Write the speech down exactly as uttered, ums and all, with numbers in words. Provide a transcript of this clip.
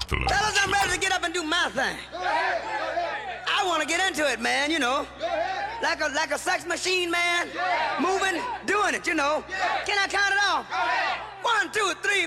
Hustler. Fellas, I'm ready to get up and do my thing. I want to get into it, man, you know. Like a like a sex machine, man. Moving, doing it, you know. Can I count it off? One, two, three,